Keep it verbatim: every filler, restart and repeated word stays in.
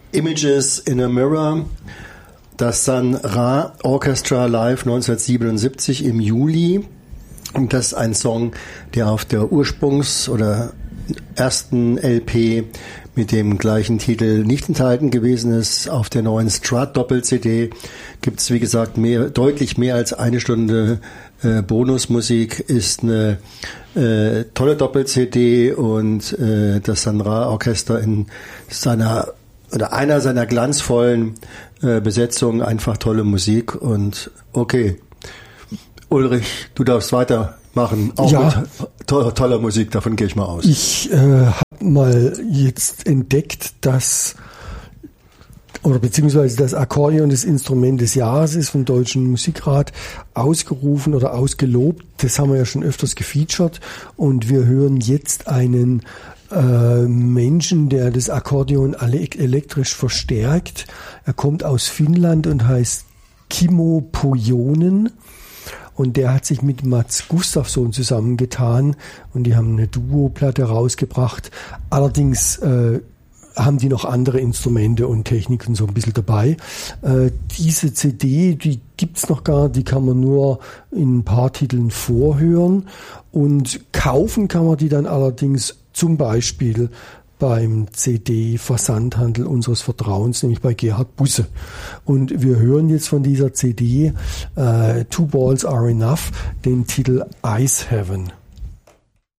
Images in a Mirror, das Sun Ra Orchestra live neunzehnhundertsiebenundsiebzig im Juli. Und das ist ein Song, der auf der Ursprungs- oder ersten L P mit dem gleichen Titel nicht enthalten gewesen ist. Auf der neuen Strat-Doppel-C D gibt es, wie gesagt, mehr, deutlich mehr als eine Stunde äh, Bonusmusik. Ist eine äh, tolle Doppel-C D und äh, das Sun Ra Orchester in seiner oder einer seiner glanzvollen äh, Besetzungen, einfach tolle Musik. Und okay, Ulrich, du darfst weitermachen, auch ja, mit to- toller Musik, davon gehe ich mal aus. Ich äh, habe mal jetzt entdeckt, dass oder beziehungsweise das Akkordeon das Instrument des Jahres ist vom Deutschen Musikrat ausgerufen oder ausgelobt. Das haben wir ja schon öfters gefeatured und wir hören jetzt einen äh, Menschen, der das Akkordeon elektrisch verstärkt. Er kommt aus Finnland und heißt Kimmo Pojonen. Und der hat sich mit Mats Gustafsson zusammengetan und die haben eine Duo-Platte rausgebracht. Allerdings äh, haben die noch andere Instrumente und Techniken so ein bisschen dabei. Äh, diese C D, die gibt's noch gar nicht, die kann man nur in ein paar Titeln vorhören. Und kaufen kann man die dann allerdings zum Beispiel beim C D-Versandhandel unseres Vertrauens, nämlich bei Gerhard Busse. Und wir hören jetzt von dieser C D äh, Two Balls Are Enough den Titel Ice Heaven.